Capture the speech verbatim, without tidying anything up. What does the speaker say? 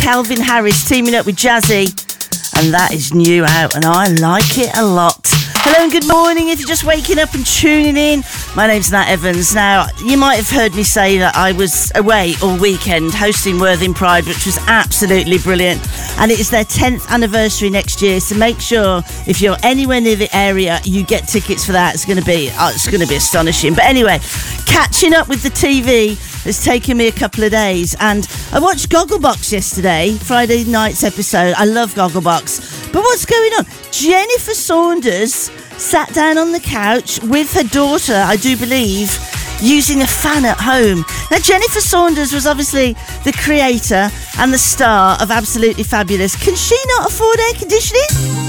Calvin Harris teaming up with Jazzy, and that is new out, and I like it a lot. Hello and good morning if you're just waking up and tuning in. My name's Nat Evans. Now, you might have heard me say that I was away all weekend hosting Worthing Pride, which was absolutely brilliant. And it is their tenth anniversary next year, so make sure if you're anywhere near the area, you get tickets for that. It's going to be, oh, it's going to be astonishing. But anyway, catching up with the T V has taken me a couple of days, and I watched Gogglebox yesterday, Friday night's episode. I love Gogglebox. But what's going on? Jennifer Saunders sat down on the couch with her daughter, I do believe, using a fan at home. Now, Jennifer Saunders was obviously the creator and the star of Absolutely Fabulous. Can she not afford air conditioning?